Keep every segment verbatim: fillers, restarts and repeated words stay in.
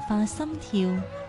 化心跳。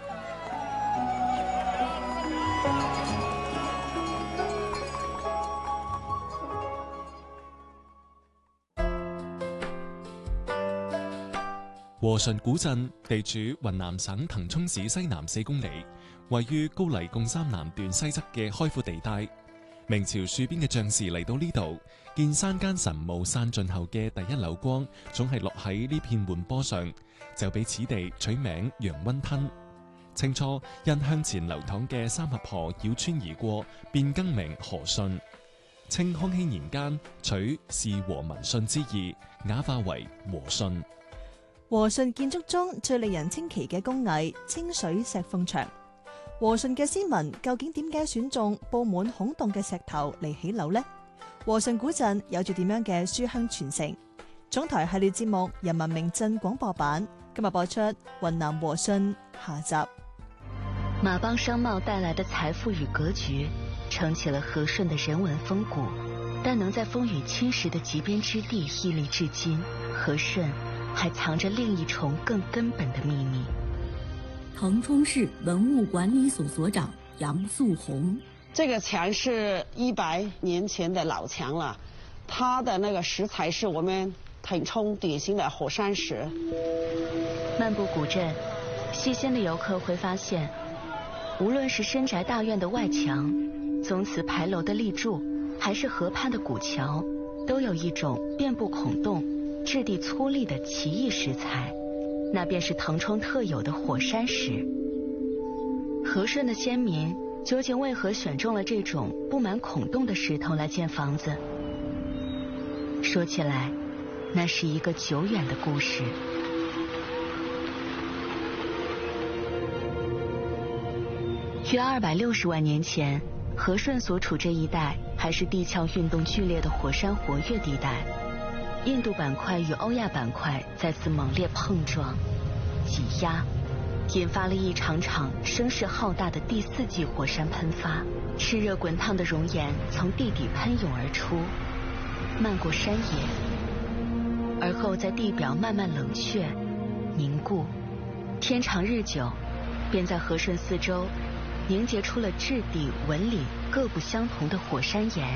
和順古鎮地處雲南省騰衝市西南四公里，位於高黎貢三南段西側嘅開闊地帶。明朝戍邊嘅將士嚟到呢度，見山間神霧散盡後嘅第一縷光，總係落喺呢片緩坡上，就俾此地取名陽溫吞。清初因向前流淌嘅三峽河繞川而過，便更名和順。清康熙年間取是和民順之意，雅化為和順。 和順建築中最令人稱奇嘅工藝清水石鳳牆。和順嘅先民究竟點解選中佈滿孔洞嘅石頭嚟起樓呢？和順古鎮有住點樣嘅書香傳承？總台系列節目《人民名鎮廣播版》今日播出雲南和順下集。 馬幫商貿帶來的財富與格局，撐起了和順的人文風骨，但能在風雨侵蝕的極邊之地屹立至今，和順還藏着另一重更根本的秘密。 騰衝市文物管理所所長楊素紅， 這個牆是一百年前的老牆了，它的那個石材是我們騰衝典型的火山石。 漫步古鎮，細心的遊客會發現，無論是深宅大院的外牆、宗祠牌樓的立柱，還是河畔的古橋，都有一種遍佈孔洞、質地粗礪的奇異石材，那便是騰衝特有的火山石。和順的先民究竟為何選中了這種佈滿孔洞的石頭來建房子？說起來，那是一個久遠的故事。約二百六十萬年前，和順所處這一帶還是地壳運動劇烈的火山活躍地帶。印度板塊與歐亞板塊再次猛烈碰撞、擠壓，引發了一場場聲勢浩大的第四紀火山噴發。熾熱滾燙的熔岩從地底噴湧而出，漫過山野，而後在地表慢慢冷卻、凝固。天長日久，便在和順四周凝結出了質地、紋理各不相同的火山岩。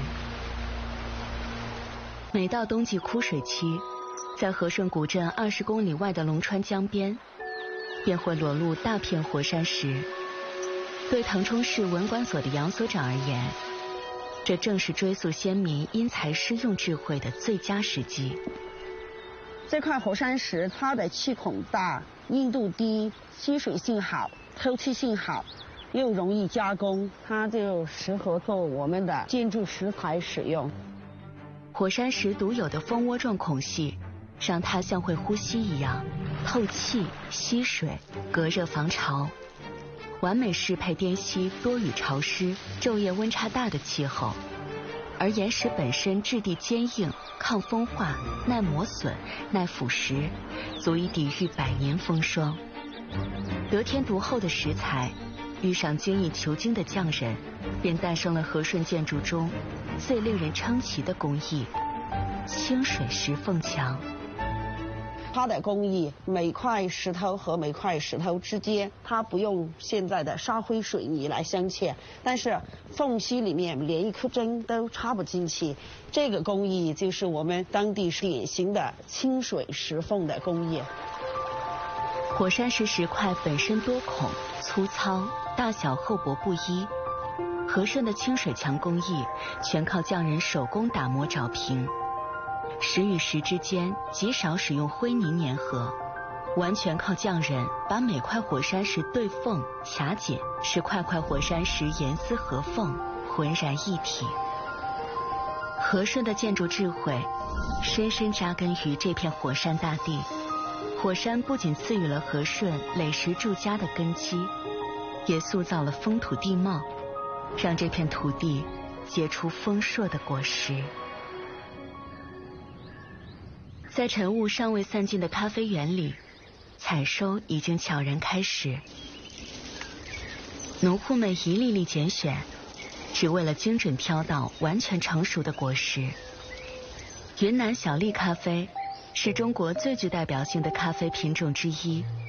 每到冬季枯水期，在和順古鎮二十公里外的龍川江邊，便會裸露大片火山石。對騰衝市文管所的楊所長而言，這正是追溯先民因材施用智慧的最佳時機。 這塊火山石它的氣孔大、硬度低、吸水性好、透氣性好，又容易加工，它就適合做我們的建築石材使用。 火山石獨有的蜂窩狀孔隙，讓它像會呼吸一樣，透氣、吸水、隔熱防潮，完美適配滇西多雨潮濕、晝夜溫差大的氣候。而岩石本身質地堅硬、抗風化、耐磨損、耐腐蝕，足以抵禦百年風霜。得天獨厚的石材，遇上精益求精的匠人，便誕生了和順建築中最令人稱奇的工藝——清水石鳳牆。 它的工藝，每塊石頭和每塊石頭之間，它不用現在的沙灰水泥來鑲嵌，但是縫隙裡面連一顆針都插不進去。這個工藝就是我們當地典型的清水石鳳的工藝。 火山石石塊本身多孔、粗糙，大小厚薄不一。和順的清水牆工藝全靠匠人手工打磨鑿平，石與石之間極少使用灰泥粘合，完全靠匠人把每塊火山石對縫卡緊，使塊塊火山石嚴絲合縫，渾然一體。和順的建築智慧深深扎根於這片火山大地。火山不僅賜予了和順壘石築家的根基，也塑造了風土地貌，讓這片土地結出豐碩的果實。在晨霧尚未散盡的咖啡園裡，採收已經悄然開始。農戶們一粒粒揀選，只為了精準挑到完全成熟的果實。雲南小粒咖啡是中國最具代表性的咖啡品種之一，